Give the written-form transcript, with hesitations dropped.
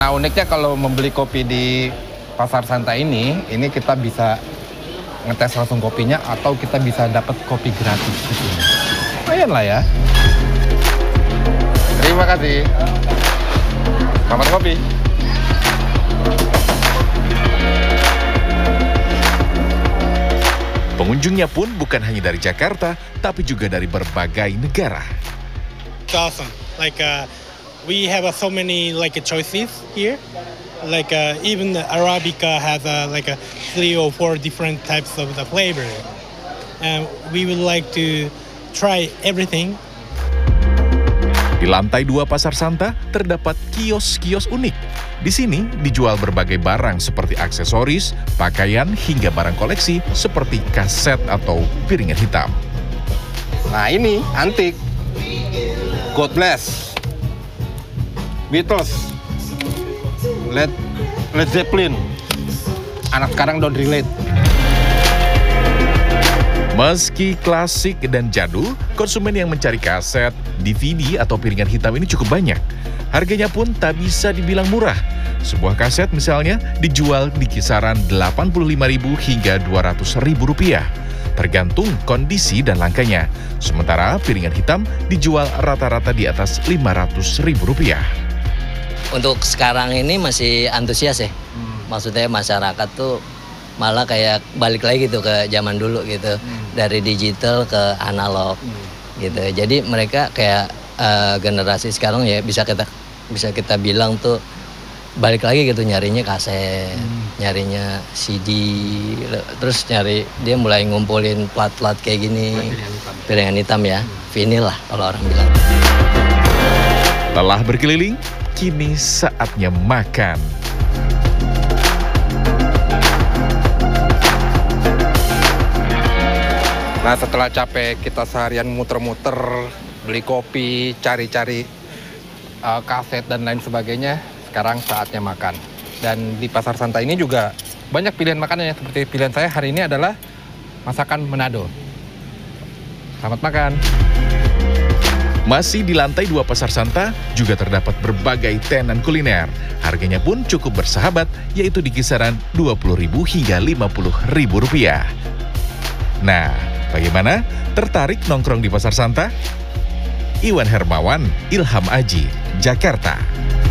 Nah, uniknya kalau membeli kopi di Pasar Santa ini kita bisa ngetes langsung kopinya atau kita bisa dapat kopi gratis di sini. Lumayan lah ya. Terima kasih. Selamat kopi. Pengunjungnya pun bukan hanya dari Jakarta, tapi juga dari berbagai negara. It's awesome. We have so many choices here. Even the Arabica has 3 or 4 different types of the flavor. And we would like to try everything. Di lantai 2 Pasar Santa terdapat kios-kios unik. Di sini dijual berbagai barang seperti aksesoris, pakaian, hingga barang koleksi seperti kaset atau piringan hitam. Nah, ini antik. God Bless, Beatles, Led Zeppelin. Anak sekarang don't relate. Meski klasik dan jadul, konsumen yang mencari kaset, DVD, atau piringan hitam ini cukup banyak. Harganya pun tak bisa dibilang murah. Sebuah kaset misalnya dijual di kisaran Rp85.000 hingga Rp200.000, tergantung kondisi dan langkanya. Sementara piringan hitam dijual rata-rata di atas Rp500.000. Untuk sekarang ini masih antusias ya. Maksudnya masyarakat tuh malah kayak balik lagi gitu ke zaman dulu gitu. Dari digital ke analog gitu. Jadi mereka kayak generasi sekarang ya bisa kita bilang tuh balik lagi gitu, nyarinya kaset, nyarinya CD, terus dia mulai ngumpulin plat-plat kayak gini, piringan hitam ya, vinyl lah kalau orang bilang. Telah berkeliling, kini saatnya makan. Nah, setelah capek kita seharian muter-muter, beli kopi, cari-cari kaset dan lain sebagainya, sekarang saatnya makan. Dan di Pasar Santa ini juga banyak pilihan makanannya. Seperti pilihan saya hari ini adalah masakan Manado. Selamat makan. Masih di lantai 2 Pasar Santa juga terdapat berbagai tenan kuliner. Harganya pun cukup bersahabat, yaitu di kisaran Rp20.000 hingga Rp50.000. Nah, bagaimana? Tertarik nongkrong di Pasar Santa? Iwan Hermawan, Ilham Aji, Jakarta.